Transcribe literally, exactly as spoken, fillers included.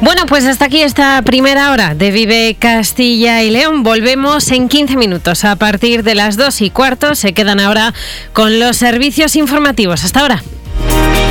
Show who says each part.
Speaker 1: Bueno, pues hasta aquí esta primera hora de Vive Castilla y León. Volvemos en quince minutos a partir de las dos y cuarto. Se quedan ahora con los servicios informativos. Hasta ahora.